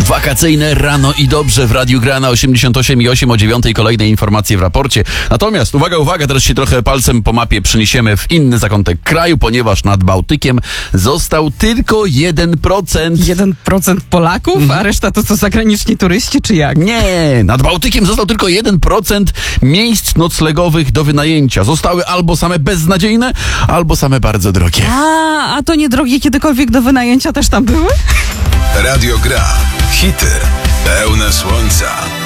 Wakacyjne rano i dobrze w Radiu Gra na 88,8 o 9 kolejne informacje w raporcie. Natomiast uwaga, teraz się trochę palcem po mapie przeniesiemy w inny zakątek kraju, ponieważ nad Bałtykiem został tylko 1%. 1% Polaków, a reszta to co, zagraniczni turyści, czy jak? Nie, nad Bałtykiem został tylko 1% miejsc noclegowych do wynajęcia. Zostały albo same beznadziejne, albo same bardzo drogie. A to niedrogie kiedykolwiek do wynajęcia też tam były? Radio Gra. Hity pełne słońca.